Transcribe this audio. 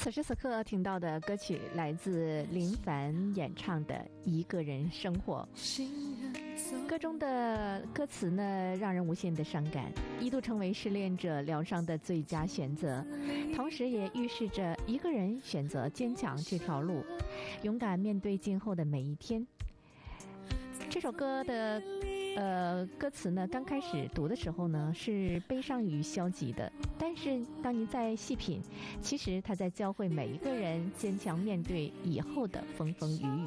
此时此刻听到的歌曲来自林凡演唱的《一个人生活》，歌中的歌词呢，让人无限的伤感，一度成为失恋者疗伤的最佳选择，同时也预示着一个人选择坚强这条路，勇敢面对今后的每一天。这首歌的歌词呢，刚开始读的时候呢，是悲伤与消极的，但是当你再细品，其实它在教会每一个人坚强面对以后的风风雨雨。